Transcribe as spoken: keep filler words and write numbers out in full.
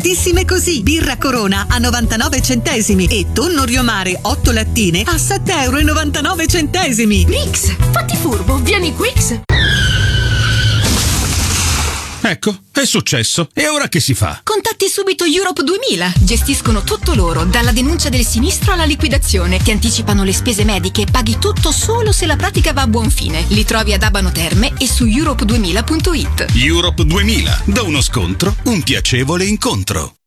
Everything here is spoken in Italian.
barattissime così. Birra Corona a novantanove centesimi e tonno Riomare otto lattine a sette euro e novantanove centesimi. Quix, fatti furbo, vieni Quix. Ecco, è successo. E ora che si fa? Contatti subito Europe duemila. Gestiscono tutto loro, dalla denuncia del sinistro alla liquidazione. Ti anticipano le spese mediche, paghi tutto solo se la pratica va a buon fine. Li trovi ad Abano Terme e su europe duemila punto it. Europe duemila, da uno scontro, un piacevole incontro.